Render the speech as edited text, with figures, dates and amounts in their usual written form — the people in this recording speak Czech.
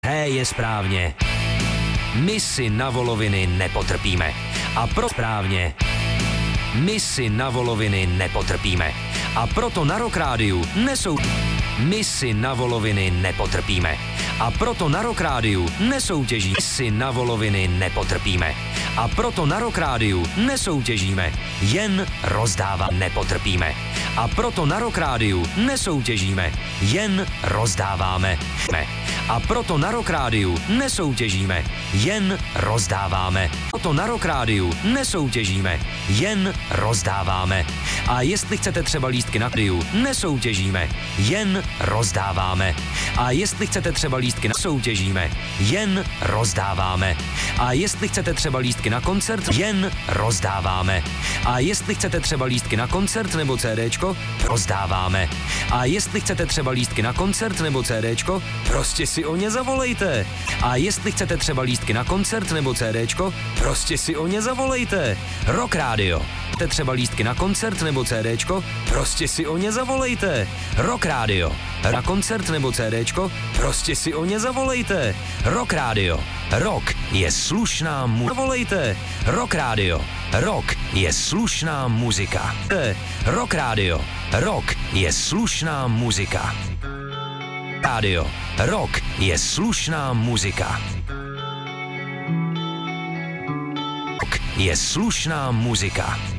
Je správně. My si na voloviny nepotrpíme. A pro správně. My si na voloviny nepotrpíme. A proto na Rock Rádiu nesou... My si na voloviny nepotrpíme. A proto na Rock Rádiu nesoutěží. My si na voloviny nepotrpíme. A proto na Rock Rádiu nesoutěžíme. Jen rozdává nepotrpíme. A proto na Rock Rádiu nesoutěžíme. Jen rozdáváme. A proto na Rock Rádiu nesoutěžíme. Jen rozdáváme. Proto na Rock Rádiu nesoutěžíme. Jen rozdáváme. A jestli chcete třeba lístky na rádiu, nesoutěžíme. Jen rozdáváme. A jestli chcete třeba lístky na soutěžíme, jen rozdáváme. A jestli chcete třeba lístky na koncert, jen rozdáváme. A jestli chcete třeba lístky na koncert nebo CDčko, rozdáváme. A jestli chcete třeba lístky na koncert nebo CDčko, prostě si o ně zavolejte. A jestli chcete třeba lístky na koncert nebo CDčko, prostě si o ně zavolejte. Rock Radio. Chcete třeba lístky na koncert nebo CDčko, prostě si o ně zavolejte. Rock Radio. Na koncert nebo CDčko, prostě si o ně zavolejte. Rock Radio. Rock je slušná muzika. Zavolejte. Rock Radio. Rock je slušná muzika. Rock Radio. Rock je slušná muzika. Radio. Rock je slušná muzika. Rock je slušná muzika.